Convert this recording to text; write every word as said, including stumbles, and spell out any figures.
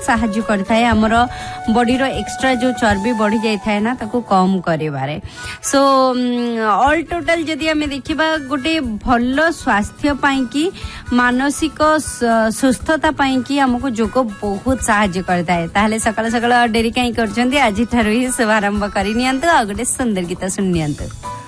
साहाय्य करथाए हमर बॉडी रो एक्स्ट्रा जो चर्बी बढ़ी जाय थाए ना ताको कम करेबारे। सो ऑल टोटल जदि हमें देखिबा गोटे भलो स्वास्थ्य पाई कि मानसिक सुस्थता पाई कि हमको जोग बहुत साहाय्य करथाए। ताहले सकाळ सकाळ डेरी काई करछन्ती आज ठारू ही शुभारंभ करि नियंतु आ गोटे सुंदर गीत सुन नियंतु।